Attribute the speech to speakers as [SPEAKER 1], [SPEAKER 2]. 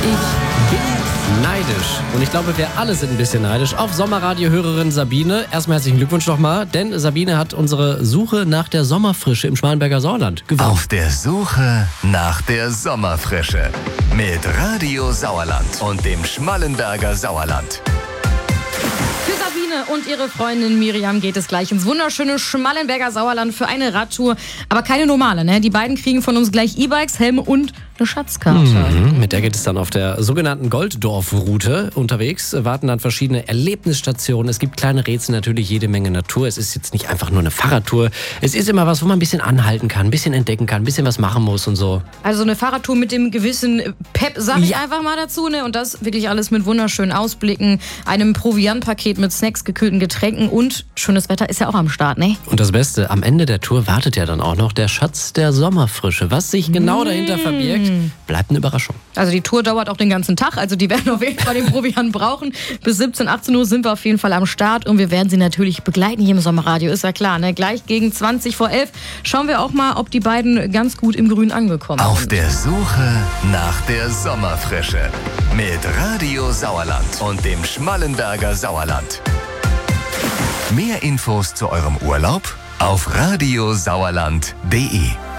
[SPEAKER 1] bin neidisch. Und ich glaube, wir alle sind ein bisschen neidisch auf Sommerradio-Hörerin Sabine. Erstmal herzlichen Glückwunsch nochmal, denn Sabine hat unsere Suche nach der Sommerfrische im Schmalenberger Sauerland gewonnen.
[SPEAKER 2] Auf der Suche nach der Sommerfrische mit Radio Sauerland und dem Schmallenberger Sauerland.
[SPEAKER 3] Für Sabine und ihre Freundin Miriam geht es gleich ins wunderschöne Schmallenberger Sauerland für eine Radtour. Aber keine normale, ne? Die beiden kriegen von uns gleich E-Bikes, Helme und eine Schatzkarte.
[SPEAKER 1] Mit der geht es dann auf der sogenannten Golddorf-Route unterwegs. Warten dann verschiedene Erlebnisstationen. Es gibt kleine Rätsel, natürlich jede Menge Natur. Es ist jetzt nicht einfach nur eine Fahrradtour. Es ist immer was, wo man ein bisschen anhalten kann, ein bisschen entdecken kann, ein bisschen was machen muss und so.
[SPEAKER 3] Also eine Fahrradtour mit dem gewissen Pep, sag ich einfach mal dazu, ne? Und das wirklich alles mit wunderschönen Ausblicken, einem Proviantpaket mit Snacks, gekühlten Getränken und schönes Wetter ist ja auch am Start, ne?
[SPEAKER 1] Und das Beste, am Ende der Tour wartet ja dann auch noch der Schatz der Sommerfrische. Was sich genau dahinter verbirgt, bleibt eine Überraschung.
[SPEAKER 3] Also die Tour dauert auch den ganzen Tag, also die werden auf jeden Fall den Proviant brauchen. Bis 17, 18 Uhr sind wir auf jeden Fall am Start und wir werden sie natürlich begleiten hier im Sommerradio, ist ja klar, ne? Gleich gegen 20 vor 11 schauen wir auch mal, ob die beiden ganz gut im Grün angekommen sind.
[SPEAKER 2] Auf der Suche nach der Sommerfrische mit Radio Sauerland und dem Schmallenberger Sauerland. Mehr Infos zu eurem Urlaub auf radiosauerland.de.